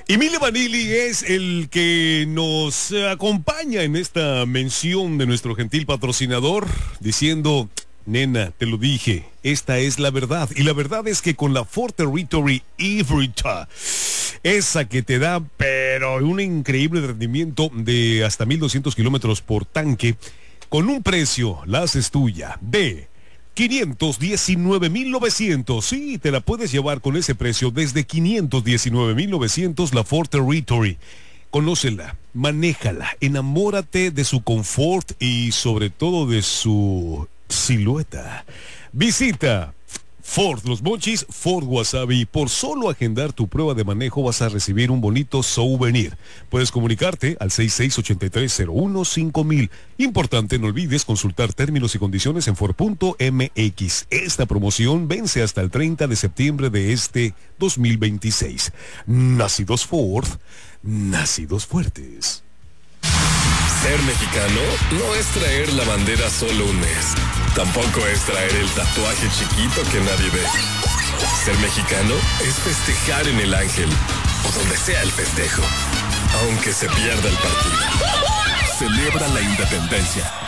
Y Milli Vanilli es el que nos acompaña en esta mención de nuestro gentil patrocinador, diciendo: nena, te lo dije, esta es la verdad. Y la verdad es que con la Ford Territory Híbrida, esa que te da, pero un increíble rendimiento de hasta 1,200 kilómetros por tanque, con un precio, la haces tuya, de 519,900. Sí, te la puedes llevar con ese precio desde 519,900, la Ford Territory. Conócela, manéjala, enamórate de su confort y sobre todo de su silueta. Visita Ford Los Mochis, Ford Wasabi. Por solo agendar tu prueba de manejo vas a recibir un bonito souvenir. Puedes comunicarte al 6683015000. Importante, no olvides consultar términos y condiciones en Ford.mx. Esta promoción vence hasta el 30 de septiembre de este 2026. Nacidos Ford, nacidos fuertes. Ser mexicano no es traer la bandera solo un mes. Tampoco es traer el tatuaje chiquito que nadie ve. Ser mexicano es festejar en el Ángel o donde sea el festejo, aunque se pierda el partido. Celebra la independencia.